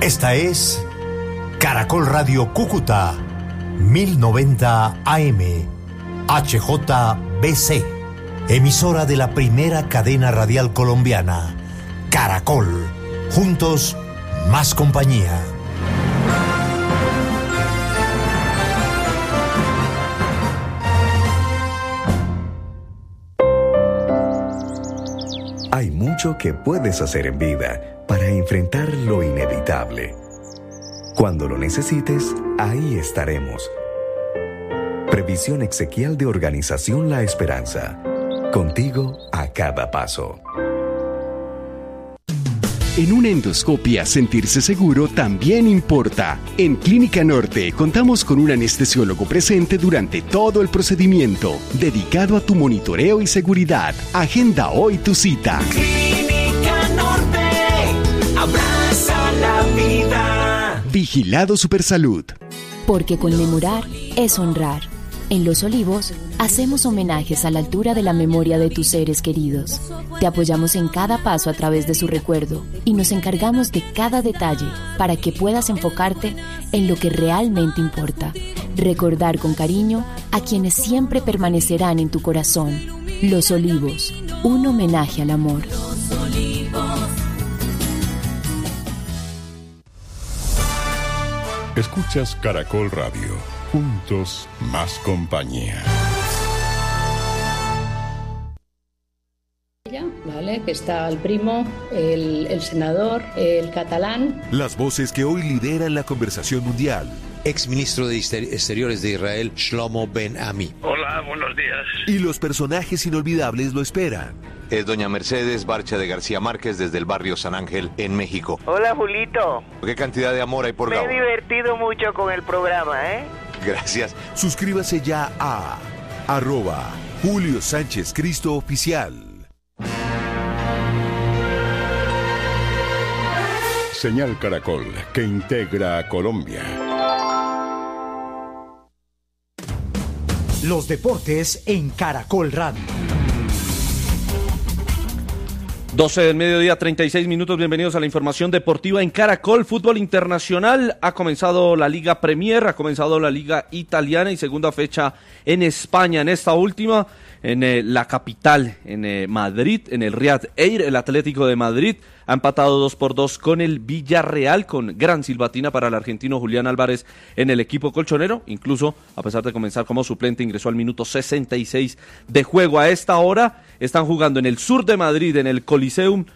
Esta es Caracol Radio Cúcuta, 1090 AM, HJBC, emisora de la primera cadena radial colombiana, Caracol. Juntos, más compañía. Hay mucho que puedes hacer en vida para enfrentar lo inevitable. Cuando lo necesites, ahí estaremos. Previsión exequial de Organización La Esperanza. Contigo a cada paso. En una endoscopia, sentirse seguro también importa. En Clínica Norte contamos con un anestesiólogo presente durante todo el procedimiento, dedicado a tu monitoreo y seguridad. Agenda hoy tu cita. Clínica Norte, abraza la vida. Vigilado Supersalud. Porque conmemorar es honrar. En Los Olivos, hacemos homenajes a la altura de la memoria de tus seres queridos. Te apoyamos en cada paso a través de su recuerdo y nos encargamos de cada detalle para que puedas enfocarte en lo que realmente importa. Recordar con cariño a quienes siempre permanecerán en tu corazón. Los Olivos, un homenaje al amor. Los Olivos. Escuchas Caracol Radio. Juntos, más compañía. ¿Vale? Que está el primo, el senador, el catalán. Las voces que hoy lideran la conversación mundial. Exministro de Exteriores de Israel, Shlomo Ben-Ami. Hola, buenos días. Y los personajes inolvidables lo esperan. Es doña Mercedes Barcha de García Márquez desde el barrio San Ángel, en México. Hola, Julito. ¿Qué cantidad de amor hay por Gabo? Me he divertido mucho con el programa, ¿eh? Gracias. Suscríbase ya a @Julio Sánchez Cristo Oficial. Señal Caracol, que integra a Colombia. Los deportes en Caracol Radio. 12 del mediodía, 36 minutos. Bienvenidos a la información deportiva en Caracol. Fútbol internacional. Ha comenzado la Liga Premier, ha comenzado la Liga Italiana y segunda fecha en España. En esta última, en la capital, en Madrid, en el Riyadh Air, el Atlético de Madrid ha empatado 2-2 con el Villarreal, con gran silbatina para el argentino Julián Álvarez en el equipo colchonero. Incluso, a pesar de comenzar como suplente, ingresó al minuto 66 de juego. A esta hora están jugando en el sur de Madrid, en el Coliseum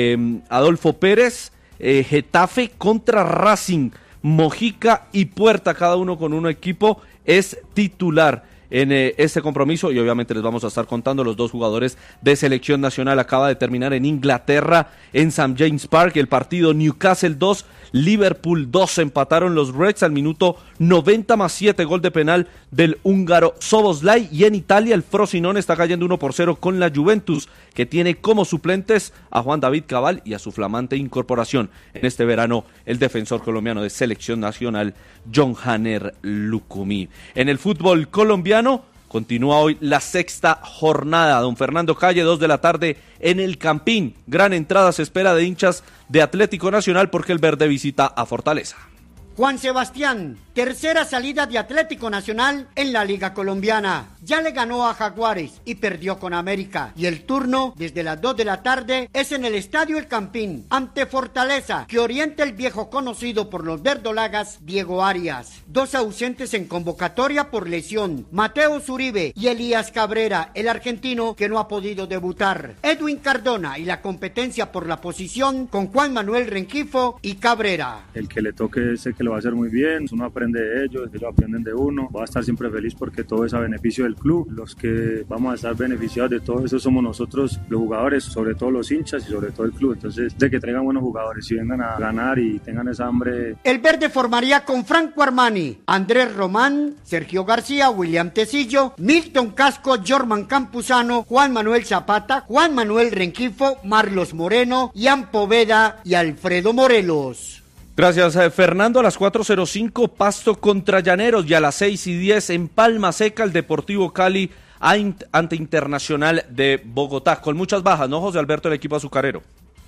Adolfo Pérez, Getafe contra Racing, Mojica y Puerta, cada uno con un equipo es titular en este compromiso, y obviamente les vamos a estar contando. Los dos jugadores de selección nacional. Acaba de terminar en Inglaterra, en St. James Park, el partido. Newcastle 2, Liverpool 2, empataron los Reds al minuto 90+7, gol de penal del húngaro Szoboszlai. Y en Italia el Frosinone está cayendo 1-0 con la Juventus, que tiene como suplentes a Juan David Cabal y a su flamante incorporación en este verano, el defensor colombiano de selección nacional, John Hanner Lucumí. En el fútbol colombiano continúa hoy la sexta jornada. Don Fernando Calle, 2 de la tarde en el Campín. Gran entrada se espera de hinchas de Atlético Nacional porque el verde visita a Fortaleza. Juan Sebastián, tercera salida de Atlético Nacional en la Liga Colombiana. Ya le ganó a Jaguares y perdió con América. Y el turno, desde las 2 de la tarde, es en el Estadio El Campín, ante Fortaleza, que orienta el viejo conocido por los verdolagas, Diego Arias. Dos ausentes en convocatoria por lesión, Mateo Zuribe y Elías Cabrera, el argentino que no ha podido debutar. Edwin Cardona y la competencia por la posición con Juan Manuel Rengifo y Cabrera. El que le toque sé que lo va a hacer muy bien, uno aprende de ellos aprenden de uno. Voy a estar siempre feliz porque todo es a beneficio del club. Los que vamos a estar beneficiados de todo eso somos nosotros, los jugadores, sobre todo los hinchas y sobre todo el club. Entonces, de que traigan buenos jugadores y vengan a ganar y tengan esa hambre. El verde formaría con Franco Armani, Andrés Román, Sergio García, William Tecillo, Milton Casco, Jorman Campuzano, Juan Manuel Zapata, Juan Manuel Rengifo, Marlos Moreno, Ian Poveda y Alfredo Morelos. Gracias, Fernando. A las 4:05, Pasto contra Llaneros, y a las 6:10 en Palma Seca, el Deportivo Cali ante Internacional de Bogotá. Con muchas bajas, ¿no, José Alberto, el equipo azucarero?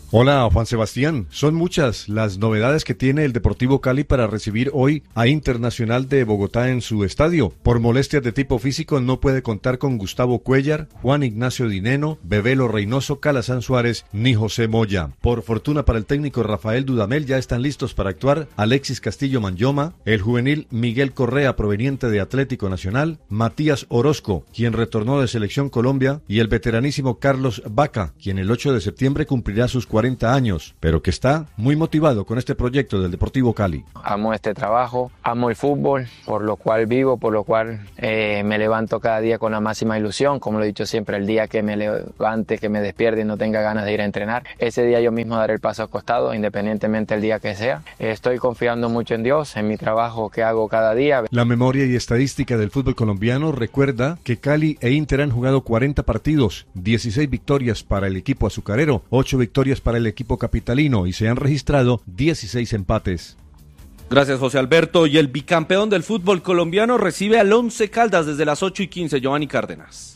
Hola Juan Sebastián, son muchas las novedades que tiene el Deportivo Cali para recibir hoy a Internacional de Bogotá en su estadio. Por molestias de tipo físico no puede contar con Gustavo Cuellar, Juan Ignacio Dineno, Bebelo Reynoso, Calazán Suárez ni José Moya. Por fortuna para el técnico Rafael Dudamel ya están listos para actuar Alexis Castillo Manyoma, el juvenil Miguel Correa proveniente de Atlético Nacional, Matías Orozco, quien retornó de Selección Colombia, y el veteranísimo Carlos Vaca, quien el 8 de septiembre cumplirá sus 40 años, pero que está muy motivado con este proyecto del Deportivo Cali. Amo este trabajo, amo el fútbol, por lo cual vivo, por lo cual me levanto cada día con la máxima ilusión. Como lo he dicho siempre, el día que me levante, que me despierte y no tenga ganas de ir a entrenar, ese día yo mismo daré el paso al costado, independientemente del día que sea. Estoy confiando mucho en Dios, en mi trabajo que hago cada día. La memoria y estadística del fútbol colombiano recuerda que Cali e Inter han jugado 40 partidos, 16 victorias para el equipo azucarero, 8 victorias para el equipo capitalino y se han registrado 16 empates. Gracias, José Alberto. Y el bicampeón del fútbol colombiano recibe al Once Caldas desde las 8:15, Giovanni Cárdenas.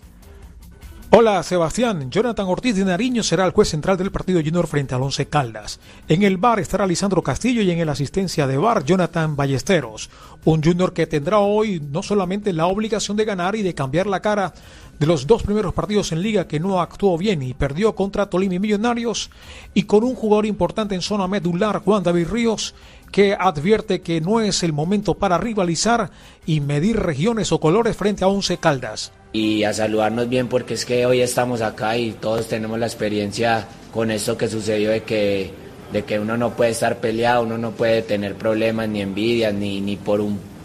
Hola Sebastián, Jonathan Ortiz de Nariño será el juez central del partido junior frente al Once Caldas. En el VAR estará Lisandro Castillo y en la asistencia de VAR Jonathan Ballesteros. Un junior que tendrá hoy no solamente la obligación de ganar y de cambiar la cara de los 2 primeros partidos en liga que no actuó bien y perdió contra Tolima y Millonarios, y con un jugador importante en zona medular, Juan David Ríos, que advierte que no es el momento para rivalizar y medir regiones o colores frente a Once Caldas. Y a saludarnos bien, porque es que hoy estamos acá y todos tenemos la experiencia con esto que sucedió de que uno no puede estar peleado, uno no puede tener problemas ni envidias ni por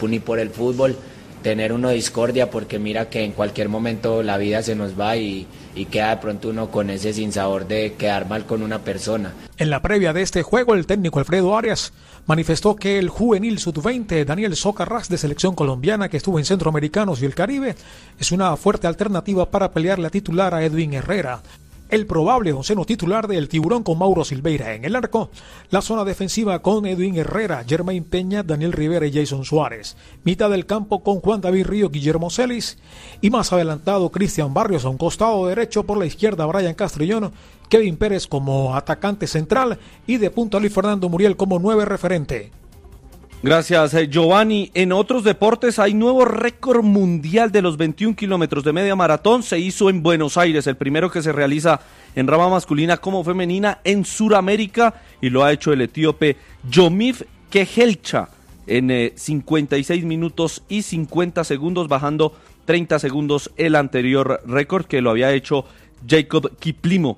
el fútbol, tener uno discordia, porque mira que en cualquier momento la vida se nos va y queda de pronto uno con ese sinsabor de quedar mal con una persona. En la previa de este juego, el técnico Alfredo Arias manifestó que el juvenil sub-20 Daniel Socarrás de selección colombiana, que estuvo en Centroamericanos y el Caribe, es una fuerte alternativa para pelear la titular a Edwin Herrera. El probable onceno titular del Tiburón con Mauro Silveira en el arco, la zona defensiva con Edwin Herrera, Germain Peña, Daniel Rivera y Jason Suárez, mitad del campo con Juan David Río, Guillermo Celis, y más adelantado Cristian Barrios a un costado derecho, por la izquierda Brian Castrillón, Kevin Pérez como atacante central y de punta Luis Fernando Muriel como 9 referente. Gracias, Giovanni. En otros deportes hay nuevo récord mundial de los 21 kilómetros de media maratón. Se hizo en Buenos Aires, el primero que se realiza en rama masculina como femenina en Sudamérica, y lo ha hecho el etíope Yomif Kehelcha en 56 minutos y 50 segundos, bajando 30 segundos el anterior récord que lo había hecho Jacob Kiplimo,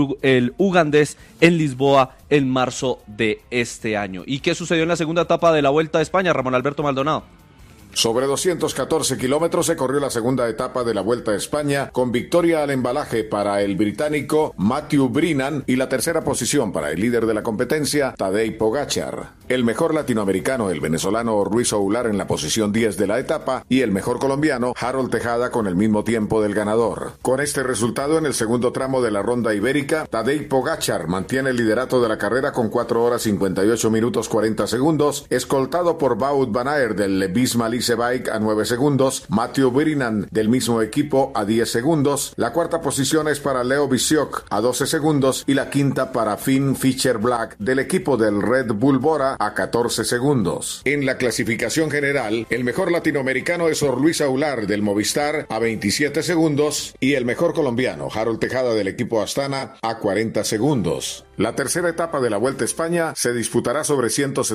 el ugandés, en Lisboa en marzo de este año. ¿Y qué sucedió en la segunda etapa de la Vuelta a España, Ramón Alberto Maldonado? Sobre 214 kilómetros se corrió la segunda etapa de la Vuelta a España, con victoria al embalaje para el británico Matthew Brennan y la tercera posición para el líder de la competencia, Tadej Pogačar. El mejor latinoamericano, el venezolano Ruiz Oular, en la posición 10 de la etapa, y el mejor colombiano, Harold Tejada, con el mismo tiempo del ganador. Con este resultado, en el segundo tramo de la ronda ibérica, Tadej Pogačar mantiene el liderato de la carrera con 4 horas 58 minutos 40 segundos, escoltado por Wout van Aert del Visma Bike a 9 segundos, Matthew Brennan del mismo equipo a 10 segundos, la cuarta posición es para Leo Bisiok a 12 segundos y la quinta para Finn Fisher Black del equipo del Red Bull Bora a 14 segundos. En la clasificación general, el mejor latinoamericano es Luis Oular del Movistar a 27 segundos y el mejor colombiano, Harold Tejada del equipo Astana, a 40 segundos. La tercera etapa de la Vuelta a España se disputará sobre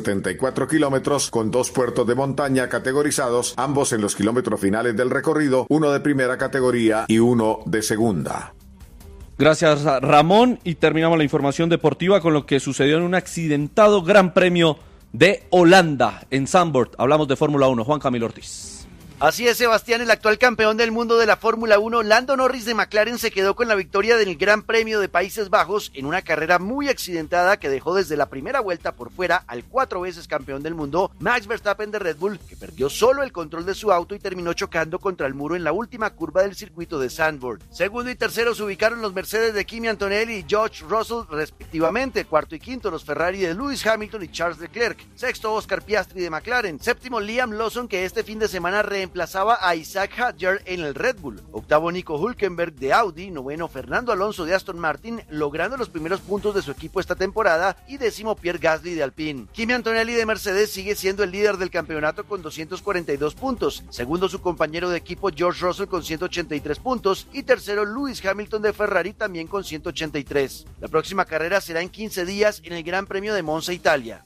174 kilómetros con 2 puertos de montaña categorizados, ambos en los kilómetros finales del recorrido, uno de primera categoría y uno de segunda. Gracias, Ramón, y terminamos la información deportiva con lo que sucedió en un accidentado Gran Premio de Holanda en Zandvoort. Hablamos de Fórmula 1, Juan Camilo Ortiz. Así es, Sebastián, el actual campeón del mundo de la Fórmula 1, Lando Norris de McLaren, se quedó con la victoria del Gran Premio de Países Bajos en una carrera muy accidentada que dejó desde la primera vuelta por fuera al 4 veces campeón del mundo, Max Verstappen de Red Bull, que perdió solo el control de su auto y terminó chocando contra el muro en la última curva del circuito de Zandvoort. Segundo y tercero se ubicaron los Mercedes de Kimi Antonelli y George Russell respectivamente, cuarto y quinto los Ferrari de Lewis Hamilton y Charles Leclerc, sexto Oscar Piastri de McLaren, séptimo Liam Lawson, que este fin de semana reemplazaba a Isaac Hadjar en el Red Bull. Octavo Nico Hülkenberg de Audi, noveno Fernando Alonso de Aston Martin, logrando los primeros puntos de su equipo esta temporada, y décimo Pierre Gasly de Alpine. Kimi Antonelli de Mercedes sigue siendo el líder del campeonato con 242 puntos, segundo su compañero de equipo George Russell con 183 puntos y tercero Lewis Hamilton de Ferrari también con 183. La próxima carrera será en 15 días en el Gran Premio de Monza, Italia.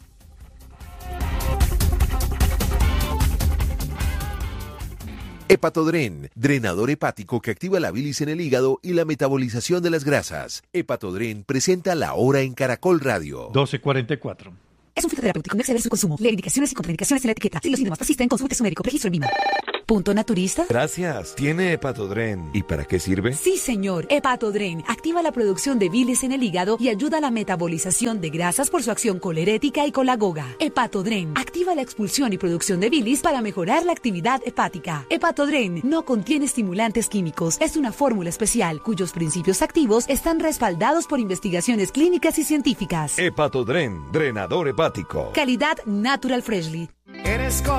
Hepatodren, drenador hepático que activa la bilis en el hígado y la metabolización de las grasas. Hepatodren presenta La Hora en Caracol Radio. 12:44. Es un fitoterapéutico, no exceder su consumo. Lee indicaciones y contraindicaciones en la etiqueta. Si los síntomas persisten, consulte su médico. Registro en VIMA. ¿Punto naturista? Gracias. ¿Tiene Hepatodren? ¿Y para qué sirve? Sí, señor. Hepatodren activa la producción de bilis en el hígado y ayuda a la metabolización de grasas por su acción colerética y colagoga. Hepatodren activa la expulsión y producción de bilis para mejorar la actividad hepática. Hepatodren no contiene estimulantes químicos. Es una fórmula especial cuyos principios activos están respaldados por investigaciones clínicas y científicas. Hepatodren, drenador hepático. Calidad Natural Freshly. Eres